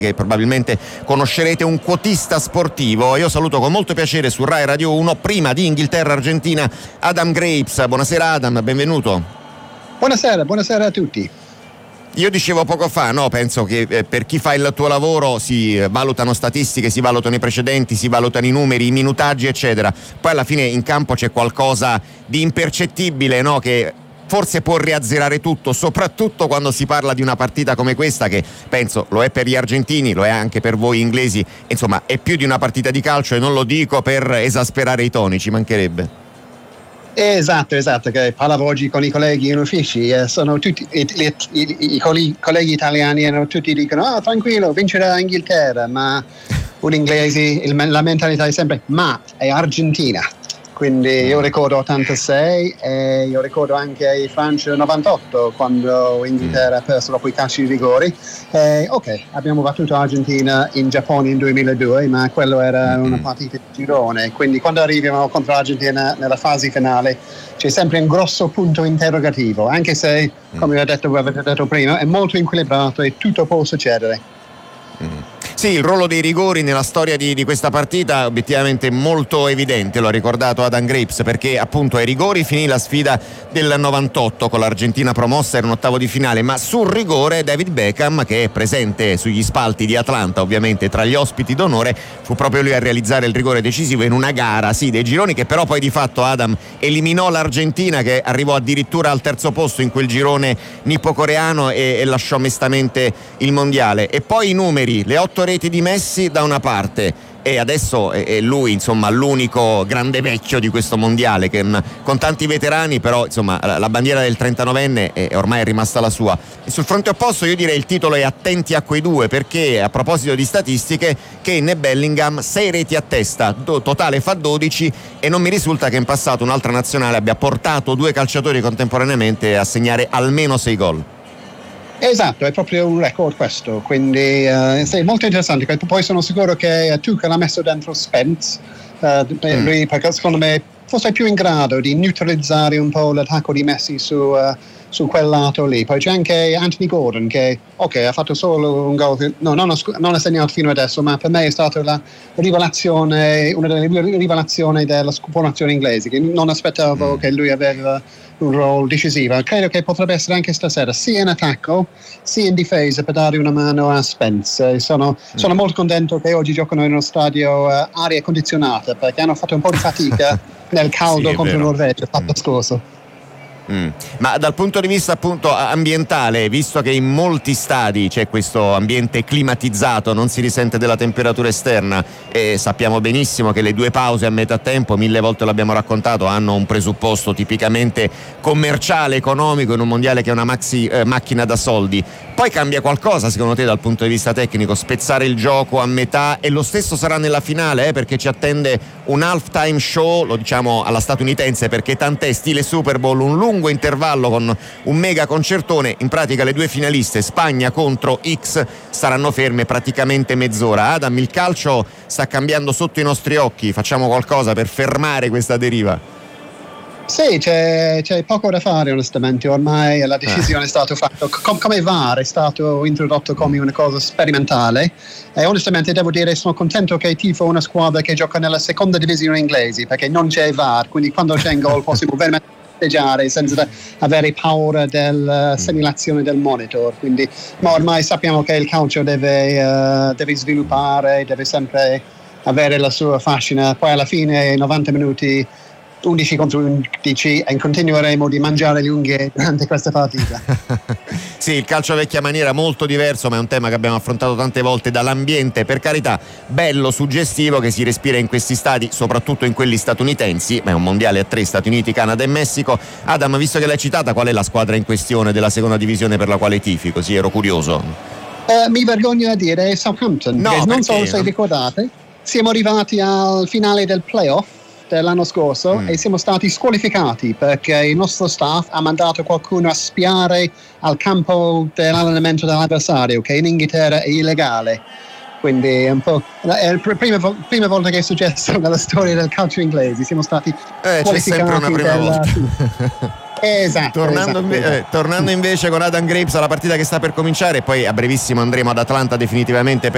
che probabilmente conoscerete, un quotista sportivo. Io saluto con molto piacere su Rai Radio 1, prima di Inghilterra-Argentina, Adam Grapes. Buonasera Adam, benvenuto. Buonasera a tutti. Io dicevo poco fa, no, penso che per chi fa il tuo lavoro si valutano statistiche, si valutano i precedenti, si valutano i numeri, i minutaggi, eccetera. Poi alla fine in campo c'è qualcosa di impercettibile, no, che forse può riazzerare tutto, soprattutto quando si parla di una partita come questa, che penso lo è per gli argentini, lo è anche per voi inglesi, insomma è più di una partita di calcio, e non lo dico per esasperare i toni, ci mancherebbe. Esatto, che parlavo oggi con i colleghi in ufficio, sono tutti i colleghi italiani, tutti dicono tranquillo, vincerà Inghilterra, ma un inglese la mentalità è sempre ma è Argentina. Quindi io ricordo 86 e io ricordo anche Francia 98, quando Inghilterra ha perso dopo i calci di rigori. Ok, abbiamo battuto Argentina in Giappone in 2002, ma quello era una partita di girone. Quindi quando arriviamo contro l'Argentina nella fase finale c'è sempre un grosso punto interrogativo, anche se, come avete detto prima, è molto equilibrato e tutto può succedere. Sì, il ruolo dei rigori nella storia di questa partita obiettivamente molto evidente, lo ha ricordato Adam Grapes, perché appunto ai rigori finì la sfida del 98 con l'Argentina promossa, era un ottavo di finale, ma sul rigore David Beckham, che è presente sugli spalti di Atlanta, ovviamente tra gli ospiti d'onore, fu proprio lui a realizzare il rigore decisivo in una gara, sì, dei gironi, che però poi di fatto Adam eliminò l'Argentina, che arrivò addirittura al terzo posto in quel girone nippo-coreano e lasciò mestamente il mondiale. E poi i numeri, le 8 reti di Messi da una parte, e adesso è lui insomma l'unico grande vecchio di questo mondiale, che con tanti veterani, però insomma la bandiera del 39enne è ormai rimasta la sua. E sul fronte opposto io direi il titolo è attenti a quei due, perché a proposito di statistiche, Kane e Bellingham 6 reti a testa, totale fa 12, e non mi risulta che in passato un'altra nazionale abbia portato 2 calciatori contemporaneamente a segnare almeno 6 gol. Esatto, è proprio un record questo, quindi sì, molto interessante. Poi sono sicuro che Tuchel l'ha messo dentro Spence, perché secondo me forse è più in grado di neutralizzare un po' l'attacco di Messi su quel lato lì. Poi c'è anche Anthony Gordon che ha fatto solo un gol, non ha segnato fino adesso, ma per me è stata una delle rivelazioni della formazione inglese, che non aspettavo che lui aveva un ruolo decisivo. Credo che potrebbe essere anche stasera, sia in attacco sia in difesa, per dare una mano a Spence. Sono molto contento che oggi giocano in uno stadio aria condizionata, perché hanno fatto un po' di fatica nel caldo contro la Norvegia l'anno scorso. Ma dal punto di vista appunto ambientale, visto che in molti stadi c'è questo ambiente climatizzato, non si risente della temperatura esterna, e sappiamo benissimo che le 2 pause a metà tempo, 1000 volte l'abbiamo raccontato, hanno un presupposto tipicamente commerciale, economico, in un mondiale che è una macchina da soldi. Poi cambia qualcosa secondo te dal punto di vista tecnico, spezzare il gioco a metà? E lo stesso sarà nella finale, perché ci attende un halftime show, lo diciamo alla statunitense, perché tant'è, stile Super Bowl, un lungo intervallo con un mega concertone. In pratica le 2 finaliste, Spagna contro X, saranno ferme praticamente mezz'ora. Adam, il calcio sta cambiando sotto i nostri occhi, facciamo qualcosa per fermare questa deriva? Sì, c'è poco da fare onestamente, ormai la decisione è stata fatta, come VAR è stato introdotto come una cosa sperimentale, e onestamente devo dire sono contento che tifo una squadra che gioca nella seconda divisione inglese, perché non c'è VAR, quindi quando c'è un gol possiamo veramente festeggiare senza avere paura della segnalazione del monitor. Quindi, ma ormai sappiamo che il calcio deve sviluppare, deve sempre avere la sua fascina, poi alla fine 90 minuti 11 contro 11 e continueremo di mangiare le unghie durante questa partita. Sì, il calcio vecchia maniera, molto diverso, ma è un tema che abbiamo affrontato tante volte. Dall'ambiente, per carità, bello, suggestivo, che si respira in questi stadi, soprattutto in quelli statunitensi, ma è un mondiale a 3, Stati Uniti, Canada e Messico. Adam, visto che l'hai citata, qual è la squadra in questione della seconda divisione per la quale tifi? Così ero curioso. Mi vergogno a dire Southampton, no, non so se ricordate, siamo arrivati al finale del playoff dell'anno scorso e siamo stati squalificati perché il nostro staff ha mandato qualcuno a spiare al campo dell'allenamento dell'avversario, che in Inghilterra è illegale. Quindi è un po' è la prima volta che è successo nella storia del calcio inglese. Siamo stati c'è sempre una prima volta. Esatto. Tornando invece con Adam Grapes alla partita che sta per cominciare, poi a brevissimo andremo ad Atlanta definitivamente per